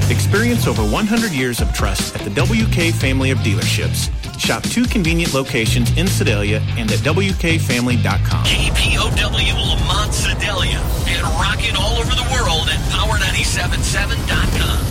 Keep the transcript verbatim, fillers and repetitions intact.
Experience over one hundred years of trust at the W K family of dealerships. Shop two convenient locations in Sedalia and at W K family dot com. K P O W Lamont Sedalia and rockin' all over the world at power nine seven seven dot com.